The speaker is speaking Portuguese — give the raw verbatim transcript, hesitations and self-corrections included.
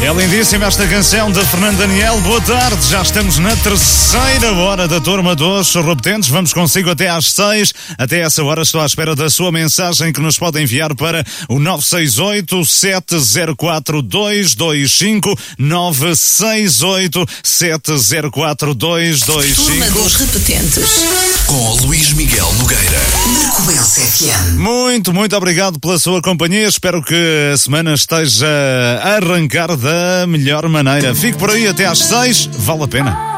É lindíssima esta canção de Fernando Daniel. Boa tarde, já estamos na terceira hora da Turma dos Repetentes. Vamos consigo até às seis. Até essa hora estou à espera da sua mensagem que nos pode enviar para o nove seis oito, sete zero quatro, dois dois cinco, nove seis oito, sete zero quatro, dois dois cinco. Turma dos Repetentes, com o Luís Miguel Nogueira, na Coença F M. Muito, muito obrigado pela sua companhia. Espero que a semana esteja a arrancar da melhor maneira. Fique por aí até às seis, vale a pena.